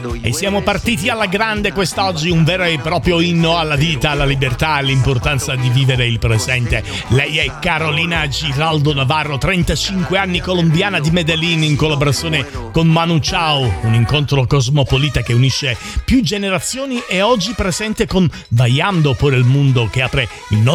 E siamo partiti alla grande quest'oggi, un vero e proprio inno alla vita, alla libertà, all'importanza di vivere il presente. Lei è Carolina Giraldo Navarro, 35 anni, colombiana di Medellín, in collaborazione con Manu Chao, un incontro cosmopolita che unisce più generazioni, e oggi presente con Vayando por el Mundo, che apre il nostro